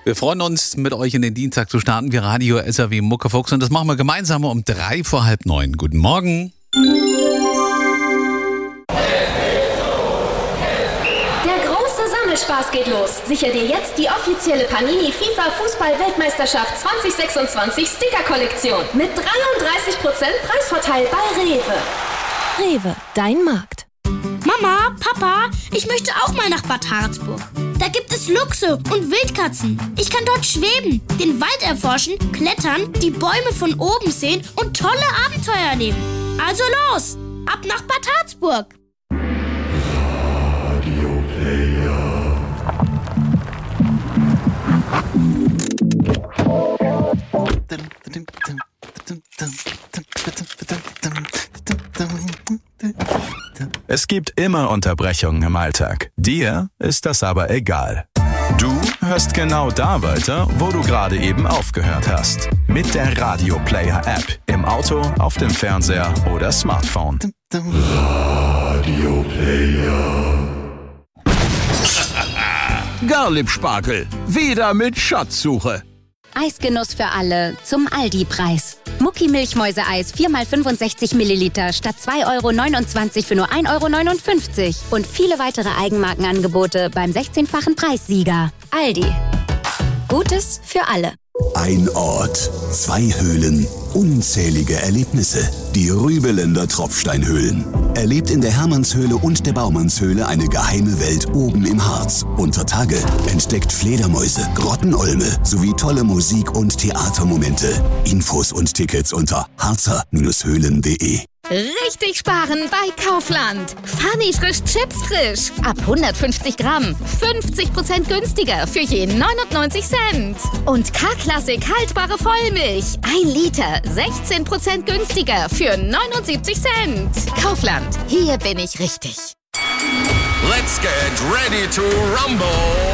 Wir freuen uns, mit euch in den Dienstag zu starten, wie Radio SAW Muckefuchs. Und das machen wir gemeinsam um 8:45. Guten Morgen. Spaß geht los. Sicher dir jetzt die offizielle Panini FIFA Fußball-Weltmeisterschaft 2026 Sticker-Kollektion mit 33% Preisvorteil bei Rewe. Rewe, dein Markt. Mama, Papa, ich möchte auch mal nach Bad Harzburg. Da gibt es Luchse und Wildkatzen. Ich kann dort schweben, den Wald erforschen, klettern, die Bäume von oben sehen und tolle Abenteuer erleben. Also los, ab nach Bad Harzburg. Es gibt immer Unterbrechungen im Alltag. Dir ist das aber egal. Du hörst genau da weiter, wo du gerade eben aufgehört hast. Mit der Radio Player App. Im Auto, auf dem Fernseher oder Smartphone. Radio Player. Garlieb-Spargel. Wieder mit Schatzsuche. Eisgenuss für alle zum Aldi-Preis. Mucki-Milchmäuse-Eis 4x65 Milliliter statt 2,29 € für nur 1,59 € und viele weitere Eigenmarkenangebote beim 16-fachen Preissieger. Aldi. Gutes für alle. Ein Ort, 2 Höhlen, unzählige Erlebnisse. Die Rübeländer Tropfsteinhöhlen. Erlebt in der Hermannshöhle und der Baumannshöhle eine geheime Welt oben im Harz. Unter Tage entdeckt Fledermäuse, Grottenolme sowie tolle Musik- und Theatermomente. Infos und Tickets unter harzer-höhlen.de. Richtig sparen bei Kaufland. Funny frisch Chips frisch. Ab 150 Gramm. 50% günstiger für je 99 Cent. Und K-Klassik haltbare Vollmilch. 1 Liter. 16% günstiger für 79 Cent. Kaufland. Hier bin ich richtig. Let's get ready to rumble.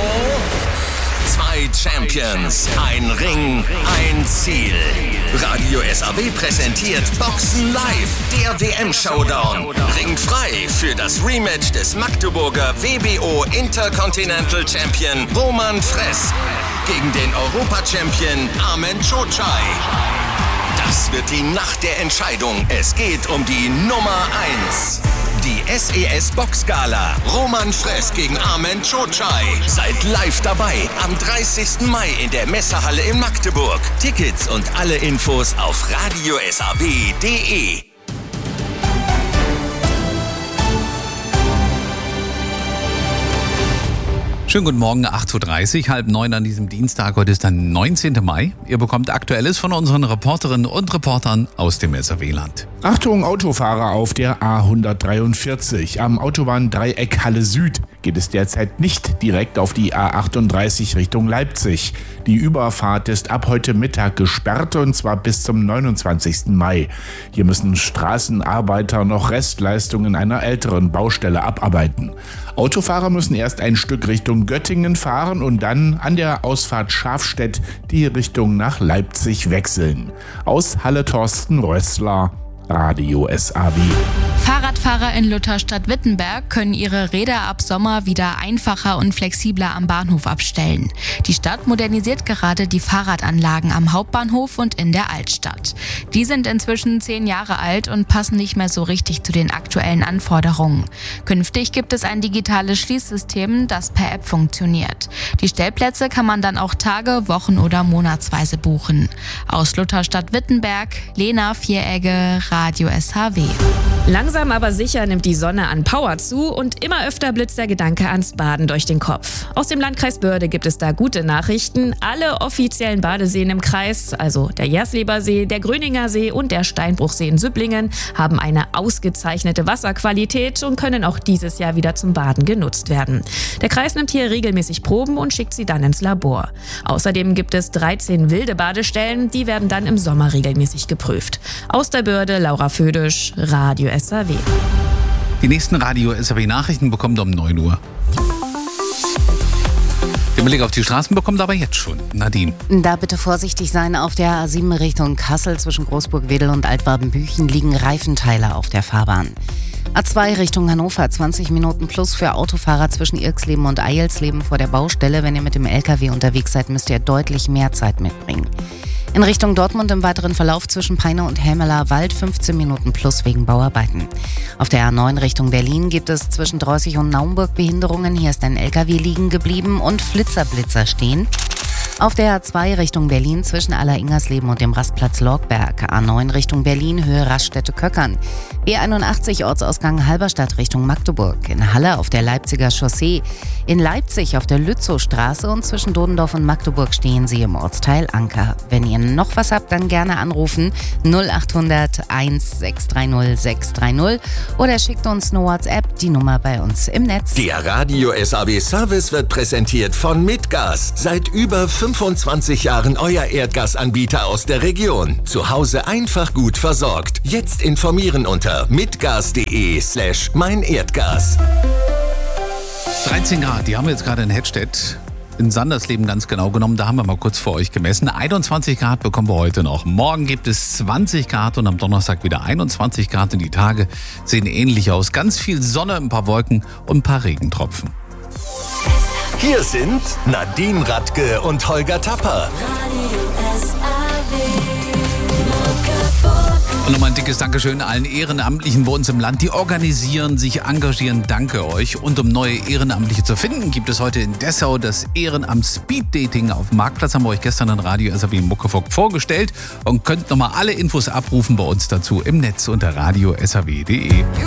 2 Champions, ein Ring, ein Ziel. Radio SAW präsentiert Boxen Live, der WM-Showdown. Ringt frei für das Rematch des Magdeburger WBO Intercontinental Champion Roman Fress gegen den Europa-Champion Armen Cocai. Das wird die Nacht der Entscheidung. Es geht um die Nummer 1. Die SES Boxgala. Roman Fress gegen Armen Cocai. Seid live dabei am 30. Mai in der Messehalle in Magdeburg. Tickets und alle Infos auf radiosaw.de. Schönen guten Morgen, 8:30 Uhr, 8:30 an diesem Dienstag. Heute ist der 19. Mai. Ihr bekommt Aktuelles von unseren Reporterinnen und Reportern aus dem SAW-Land. Achtung, Autofahrer auf der A143. Am Autobahndreieck Halle Süd geht es derzeit nicht direkt auf die A38 Richtung Leipzig. Die Überfahrt ist ab heute Mittag gesperrt und zwar bis zum 29. Mai. Hier müssen Straßenarbeiter noch Restleistungen einer älteren Baustelle abarbeiten. Autofahrer müssen erst ein Stück Richtung Göttingen fahren und dann an der Ausfahrt Schafstedt die Richtung nach Leipzig wechseln. Aus Halle Thorsten Rössler, Radio SAW. Fahrradfahrer in Lutherstadt-Wittenberg können ihre Räder ab Sommer wieder einfacher und flexibler am Bahnhof abstellen. Die Stadt modernisiert gerade die Fahrradanlagen am Hauptbahnhof und in der Altstadt. Die sind inzwischen 10 Jahre alt und passen nicht mehr so richtig zu den aktuellen Anforderungen. Künftig gibt es ein digitales Schließsystem, das per App funktioniert. Die Stellplätze kann man dann auch Tage, Wochen oder monatsweise buchen. Aus Lutherstadt-Wittenberg, Lena Vieregge, Radio SAW. Langsam aber sicher nimmt die Sonne an Power zu und immer öfter blitzt der Gedanke ans Baden durch den Kopf. Aus dem Landkreis Börde gibt es da gute Nachrichten. Alle offiziellen Badeseen im Kreis, also der Jersleber See, der Gröninger See und der Steinbruchsee in Süpplingen, haben eine ausgezeichnete Wasserqualität und können auch dieses Jahr wieder zum Baden genutzt werden. Der Kreis nimmt hier regelmäßig Proben und schickt sie dann ins Labor. Außerdem gibt es 13 wilde Badestellen, die werden dann im Sommer regelmäßig geprüft. Aus der Börde Laura Födisch, Radio SAW. Die nächsten Radio SAW-Nachrichten bekommt ihr um 9 Uhr. Den Blick auf die Straßen bekommt aber jetzt schon Nadine. Da bitte vorsichtig sein. Auf der A7 Richtung Kassel zwischen Großburg-Wedel und Altwabenbüchen liegen Reifenteile auf der Fahrbahn. A2 Richtung Hannover, 20 Minuten plus für Autofahrer zwischen Irxleben und Eilsleben vor der Baustelle. Wenn ihr mit dem LKW unterwegs seid, müsst ihr deutlich mehr Zeit mitbringen. In Richtung Dortmund im weiteren Verlauf zwischen Peine und Hämeler Wald 15 Minuten plus wegen Bauarbeiten. Auf der A9 Richtung Berlin gibt es zwischen Drossig und Naumburg Behinderungen. Hier ist ein LKW liegen geblieben und Flitzer stehen. Auf der A2 Richtung Berlin zwischen Aller-Ingersleben und dem Rastplatz Lorgberg. A9 Richtung Berlin, Höhe Raststätte-Köckern. B81 Ortsausgang Halberstadt Richtung Magdeburg. In Halle auf der Leipziger Chaussee. In Leipzig auf der Lützowstraße und zwischen Dodendorf und Magdeburg stehen Sie im Ortsteil Anker. Wenn ihr noch was habt, dann gerne anrufen 0800 1630 630 oder schickt uns eine WhatsApp, die Nummer bei uns im Netz. Der Radio SAW Service wird präsentiert von Mitgas. Seit über 25 Jahren euer Erdgasanbieter aus der Region. Zu Hause einfach gut versorgt. Jetzt informieren unter mitgas.de/meinerdgas. 13 Grad, die haben wir jetzt gerade in Hedstedt, in Sandersleben ganz genau genommen. Da haben wir mal kurz für euch gemessen. 21 Grad bekommen wir heute noch. Morgen gibt es 20 Grad und am Donnerstag wieder 21 Grad. Und die Tage sehen ähnlich aus. Ganz viel Sonne, ein paar Wolken und ein paar Regentropfen. Hier sind Nadine Radke und Holger Tapper. Und nochmal ein dickes Dankeschön allen Ehrenamtlichen bei uns im Land, die organisieren, sich engagieren. Danke euch. Und um neue Ehrenamtliche zu finden, gibt es heute in Dessau das Ehrenamt Speed Dating auf dem Marktplatz. Haben wir euch gestern an Radio SAW Muckefuck vorgestellt und könnt nochmal alle Infos abrufen bei uns dazu im Netz unter radiosaw.de.